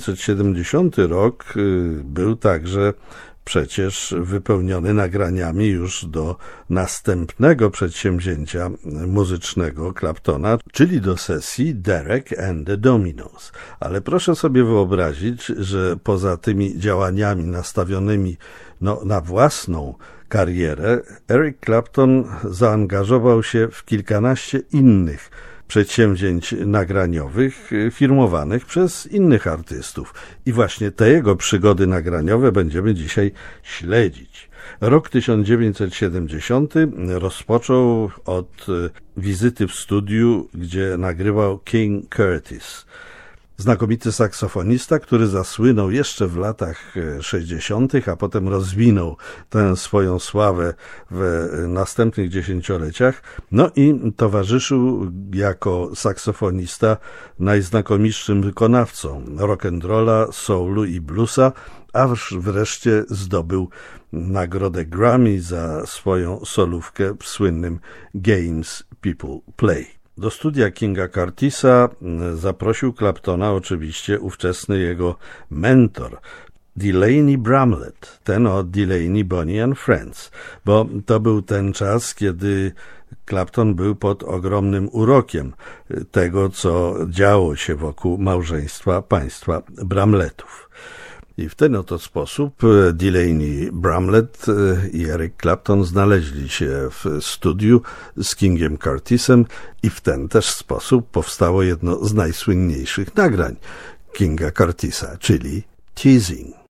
1970 rok był także przecież wypełniony nagraniami już do następnego przedsięwzięcia muzycznego Claptona, czyli do sesji Derek and the Dominos. Ale proszę sobie wyobrazić, że poza tymi działaniami nastawionymi na własną karierę, Eric Clapton zaangażował się w kilkanaście innych przedsięwzięć nagraniowych firmowanych przez innych artystów. I właśnie te jego przygody nagraniowe będziemy dzisiaj śledzić. Rok 1970 rozpoczął od wizyty w studiu, gdzie nagrywał King Curtis. Znakomity saksofonista, który zasłynął jeszcze w latach 60., a potem rozwinął tę swoją sławę w następnych dziesięcioleciach. I towarzyszył jako saksofonista najznakomitszym wykonawcom rock'n'rolla, soulu i bluesa, aż wreszcie zdobył nagrodę Grammy za swoją solówkę w słynnym Games People Play. Do studia Kinga Curtisa zaprosił Claptona oczywiście ówczesny jego mentor, Delaney Bramlett, ten od Delaney, Bonnie and Friends, bo to był ten czas, kiedy Clapton był pod ogromnym urokiem tego, co działo się wokół małżeństwa państwa Bramlettów. I w ten oto sposób Delaney Bramlett i Eric Clapton znaleźli się w studiu z Kingiem Curtisem i w ten też sposób powstało jedno z najsłynniejszych nagrań Kinga Curtisa, czyli Teasing.